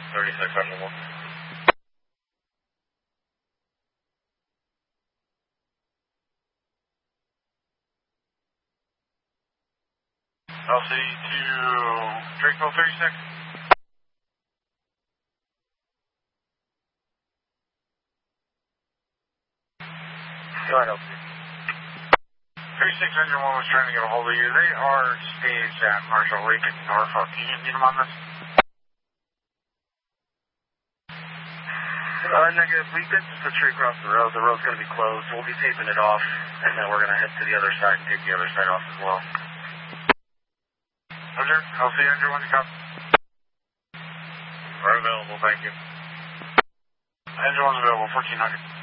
36 engine 1. LC to Drakeville 36. Go ahead, LC. 36 engine 1 was trying to get a hold of you. They are staged at Marshall Lake in Norfolk. Can you need them on this? Negative. We did just a tree across the road. The road's going to be closed. We'll be taping it off, and then we're going to head to the other side and take the other side off as well. Roger. LC engine 1 to come. We're available. Thank you. Engine 1's available. 1400.